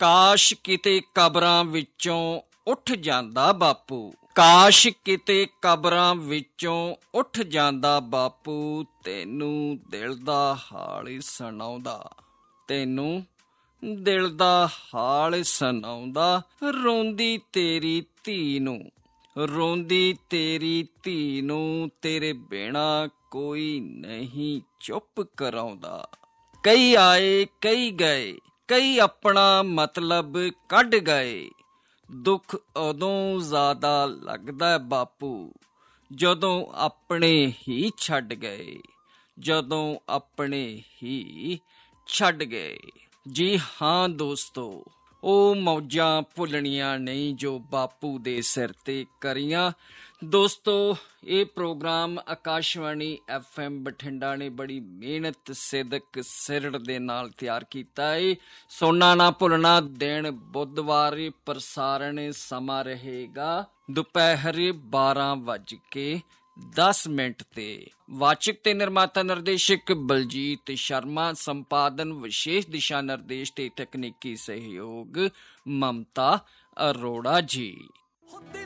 ਕਾਸ਼ ਕਿਤੇ ਕਬਰਾਂ ਵਿੱਚੋਂ ਉੱਠ ਜਾਂਦਾ ਬਾਪੂ, ਕਾਸ਼ ਕਿਤੇ ਕਬਰਾਂ ਵਿੱਚੋਂ ਉੱਠ ਜਾਂਦਾ ਬਾਪੂ, ਤੈਨੂੰ ਦਿਲ ਦਾ ਹਾਲ ਸੁਣਾਉਂਦਾ, ਤੈਨੂੰ ਦਿਲ ਦਾ ਹਾਲ ਸੁਣਾਉਂਦਾ। ਰੋਂਦੀ ਤੇਰੀ ਧੀ ਨੂੰ, ਰੋਂਦੀ ਤੇਰੀ ਧੀ ਨੂੰ, ਤੇਰੇ ਬਿਨਾਂ ਕੋਈ ਨਹੀਂ ਚੁੱਪ ਕਰਾਉਂਦਾ। ਕਈ ਆਏ ਕਈ ਗਏ, ਕਈ ਆਪਣਾ ਮਤਲਬ ਕੱਢ ਗਏ, ਦੁੱਖ ਉਦੋਂ ਜ਼ਿਆਦਾ ਲੱਗਦਾ ਬਾਪੂ ਜਦੋਂ ਆਪਣੇ ਹੀ ਛੱਡ ਗਏ, ਜਦੋਂ ਆਪਣੇ ਹੀ ਛੱਡ ਗਏ। ਜੀ ਹਾਂ ਦੋਸਤੋ, ਉਹ ਮੌਜਾਂ ਭੁੱਲਣੀਆਂ ਨਹੀਂ ਜੋ ਬਾਪੂ ਦੇ ਸਿਰ 'ਤੇ ਕਰੀਆਂ। ਦੋਸਤੋ, ਇਹ ਪ੍ਰੋਗਰਾਮ ਆਕਾਸ਼ਵਾਣੀ FM ਬਠਿੰਡਾ ਨੇ ਬੜੀ ਮਿਹਨਤ ਸਿਦਕ ਸਿਰੜ ਦੇ ਨਾਲ ਤਿਆਰ ਕੀਤਾ ਹੈ। ਸੁਣਨਾ ਨਾ ਭੁੱਲਣਾ। ਦਿਨ ਬੁੱਧਵਾਰ ਪ੍ਰਸਾਰਣ ਸਮਾਂ ਰਹੇਗਾ ਦੁਪਹਿਰ 12:10 ਤੇ। ਵਾਚਕ ਤੇ ਨਿਰਮਾਤਾ ਨਿਰਦੇਸ਼ਕ ਬਲਜੀਤ ਸ਼ਰਮਾ, ਸੰਪਾਦਨ ਵਿਸ਼ੇਸ਼ ਦਿਸ਼ਾ ਨਿਰਦੇਸ਼ ਤੇ ਤਕਨੀਕੀ ਸਹਿਯੋਗ ਮਮਤਾ ਅਰੋੜਾ ਜੀ।